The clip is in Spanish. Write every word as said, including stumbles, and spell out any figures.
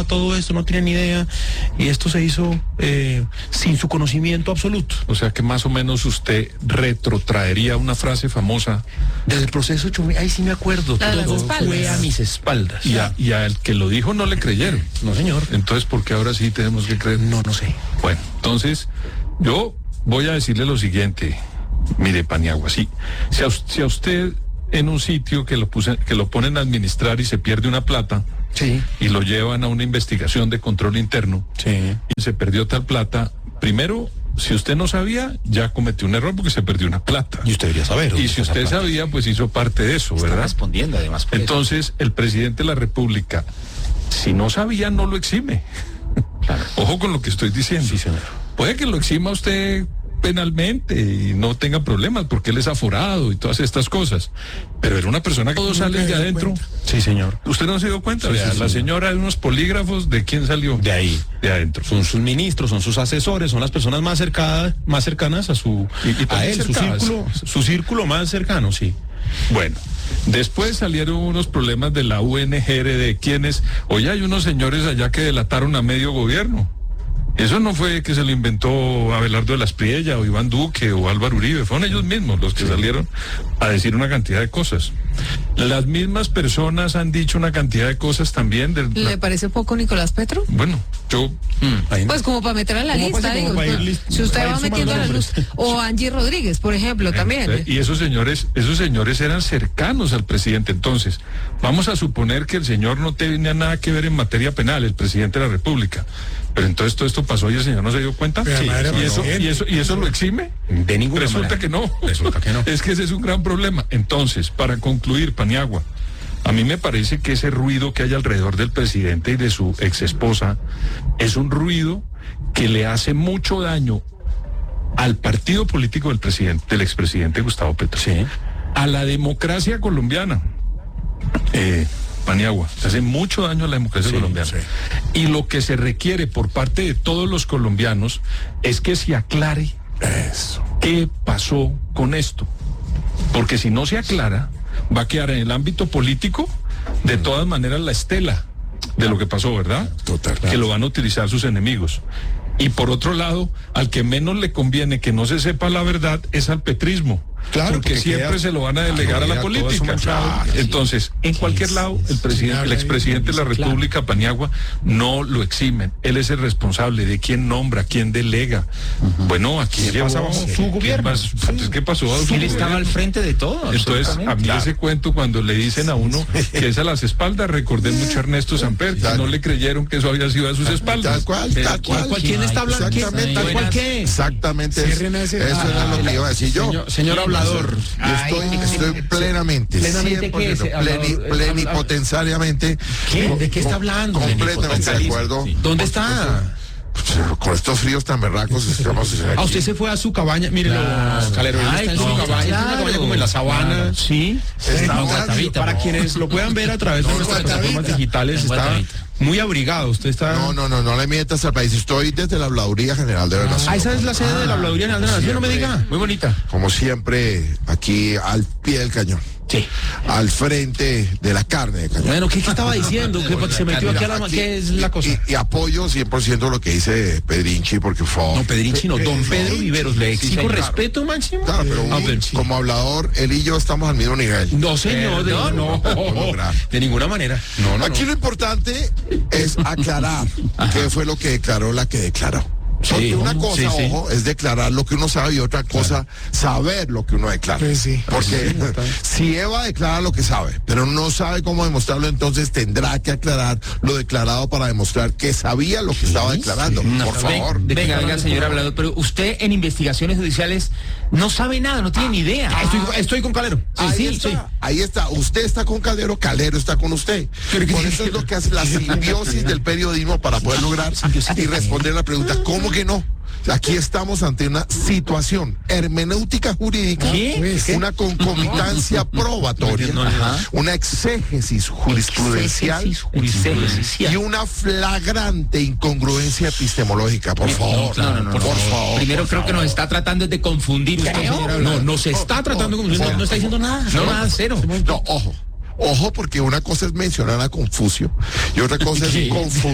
todo esto, no tenía ni idea, y esto se hizo eh, sin su conocimiento absoluto. O sea que más o menos usted retrotraería una frase famosa. Desde el proceso, yo, ahí sí me acuerdo, La de las todo espaldas. fue a mis espaldas. Y, a, y al que lo dijo no le creyeron. No, señor. Entonces, ¿por qué ahora sí tenemos que creer? No, no sé. Bueno, entonces, yo voy a decirle lo siguiente. Mire, Paniagua, sí. Si a, si a usted en un sitio que lo, puse, que lo ponen a administrar y se pierde una plata, Sí. y lo llevan a una investigación de control interno, Sí. y se perdió tal plata, primero, si usted no sabía, ya cometió un error porque se perdió una plata. Y usted debería saber. Y si usted sabía, pues hizo parte de eso, Está ¿verdad? respondiendo además por eso. Entonces, el presidente de la República, si no sabía, no lo exime. Claro. Ojo con lo que estoy diciendo. Sí, señor. Puede que lo exima usted penalmente y no tenga problemas porque él es aforado y todas estas cosas. Pero era una persona que todos salen de adentro. Sí, señor. ¿Usted no se dio cuenta? Sí, Vea, sí, la sí. señora de unos polígrafos, ¿de quién salió? De ahí. De adentro. Son sus ministros, son sus asesores, son las personas más cercanas, más cercanas a su, Y- y a también él, su cercanas. círculo, su círculo más cercano, sí. Bueno, después salieron unos problemas de la U N G R de quienes, hoy hay unos señores allá que delataron a medio gobierno. Eso no fue que se lo inventó Abelardo de la Espriella o Iván Duque o Álvaro Uribe, fueron ellos mismos los que salieron a decir una cantidad de cosas. Las mismas personas han dicho una cantidad de cosas también. De, ¿Le parece poco Nicolás Petro? bueno, yo... Ahí no. Pues como para meter a la Como lista, para- digo, como para ir pues, list- si usted para ir va metiendo a la sumando luz, nombres. o Angie Rodríguez, por ejemplo, también. Eh, Y esos señores, esos señores eran cercanos al presidente. Entonces, vamos a suponer que el señor no tenía nada que ver en materia penal, el presidente de la República. Pero entonces todo esto pasó y el señor no se dio cuenta. Pero Sí. además era ¿Y, eso, presidente. y, eso, ¿Y eso lo exime? De ninguna Resulta manera. que no. Resulta que no. Es que ese es un gran problema. Entonces, para concluir, Paniagua, a mí me parece que ese ruido que hay alrededor del presidente y de su ex esposa es un ruido que le hace mucho daño al partido político del presidente, del expresidente Gustavo Petro, Sí. a la democracia colombiana. Eh, Paniagua, hace mucho daño a la democracia Sí, colombiana. sí. Y lo que se requiere por parte de todos los colombianos es que se aclare Eso. qué pasó con esto. Porque si no se aclara, va a quedar en el ámbito político de todas maneras la estela de lo que pasó, ¿verdad? Total. Que lo van a utilizar sus enemigos. Y por otro lado, al que menos le conviene que no se sepa la verdad es al petrismo. Claro, porque, porque siempre queda- se lo van a delegar Claro, a la queda todo eso política. manchado. Entonces, en cualquier lado, el presidente, el expresidente de la República, Paniagua, no lo eximen. Él es el responsable de quién nombra, quién delega. Bueno, aquí ¿Qué pasa bajo su gobierno? ¿Qué pasó bajo su Él estaba al gobierno? frente de todo. Entonces, a mí absolutamente. ese cuento cuando le dicen a uno que es a las espaldas, recordé mucho a Ernesto Samper, que no le creyeron que eso había sido a sus espaldas. Tal cual, Pero tal ¿quién- cual. cuál- quién está hablando? ¿Quién- Exactamente. tal cual qué? Exactamente. es- Cierren ese- Eso era Ah, lo que iba a decir yo. Señor, señor hablador. Yo estoy, estoy plenamente, ¿Plenamente cien por qué es? ciento, Hablador, pleni- eh, plenipotensariamente. ¿Qué? co- ¿De qué está co- hablando? Completamente de acuerdo. ¿Dónde Por está? supuesto, Con estos fríos tan berracos estamos aquí. Ah, usted se fue a su cabaña, mírelo, Calero, él Ay, está en su no, cabaña, es una claro. cabaña como en la sabana. Sí. Está No, ahora- Guatavita, Para no. quienes lo puedan ver a través de No, nuestras Guatavita. plataformas digitales, En está Guatavita. muy abrigado. Usted está. No, no, no, no le mientas al país. Estoy desde la Habladuría General de la Nación. Ah, esa es la sede de la Habladuría General de la Nación, no me diga. Muy bonita. Como siempre, aquí al pie del cañón. Sí. Al frente de la carne de cañón. Bueno, ¿qué, qué estaba diciendo? ¿Qué, se metió aquí a la... Aquí- ¿Qué es la cosa? Y, y apoyo cien por ciento lo que dice Pedrinchi, porque por favor. No, Pedrinchi no, don Pedro Viveros, le Sí, exijo señor. respeto máximo. Claro, pero Ah, un- pero sí. como hablador, él y yo estamos al mismo nivel. No, señor, de, Perdón. no, No, no, no. de ninguna manera. No, no, Aquí no. lo importante es aclarar qué fue lo que declaró la que declaró. Porque Sí, una cosa, sí, sí. ojo, es declarar lo que uno sabe y otra cosa, saber lo que uno declara. Pues sí. Porque si Eva declara lo que sabe, pero no sabe cómo demostrarlo, entonces tendrá que aclarar lo declarado para demostrar que sabía lo que estaba declarando. Por favor. Ven- Venga, venga, señor hablador, pero usted en investigaciones judiciales no sabe nada, no tiene ni idea. Ah, Estoy, estoy con Calero. Ahí sí, está, sí. ahí está. Usted está con Calero, Calero está con usted. Por eso es lo que hace la simbiosis del periodismo para poder lograr y responder la pregunta, ¿cómo que no? Aquí estamos ante una situación hermenéutica jurídica, ¿Qué? una concomitancia probatoria, Ajá. una exégesis jurisprudencial Exégesis jurisprudencial. y una flagrante incongruencia epistemológica. Por favor, No, no, no, por no. favor. Primero creo que nos está tratando de confundir usted, señor hablador. No, no se está tratando como no, no está diciendo nada. No, nada, cero. No, ojo. Ojo, porque una cosa es mencionar a Confucio y otra cosa es ¿Qué? confundir